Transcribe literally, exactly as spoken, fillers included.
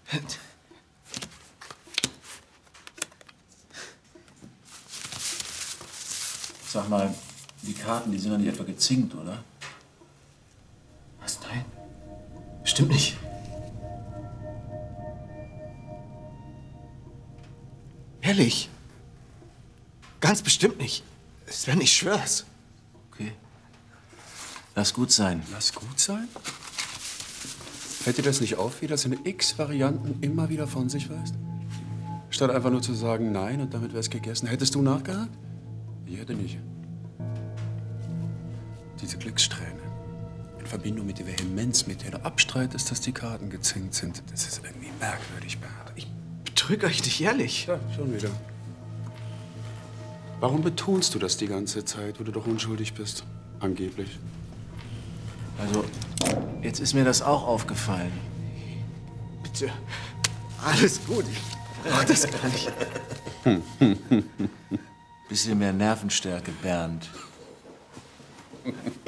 Sag mal, die Karten, die sind doch nicht etwa gezinkt, oder? Was? Nein. Stimmt nicht. Ehrlich? Ganz bestimmt nicht. Sven, ich schwör's. Okay. Lass gut sein. Lass gut sein? Fällt dir das nicht auf, wie das in x Varianten immer wieder von sich weist? Statt einfach nur zu sagen nein und damit wär's gegessen. Hättest du nachgehakt? Ich hätte nicht. Diese Glückssträhne in Verbindung mit der Vehemenz, mit der du abstreitest, dass die Karten gezinkt sind, das ist irgendwie merkwürdig, Bernhard. Ich betrüge euch nicht ehrlich. Ja, schon wieder. Warum betonst du das die ganze Zeit, wo du doch unschuldig bist? Angeblich. Also, jetzt ist mir das auch aufgefallen. Bitte. Alles gut. Ich brauch das gar nicht. Bisschen mehr Nervenstärke, Bernd.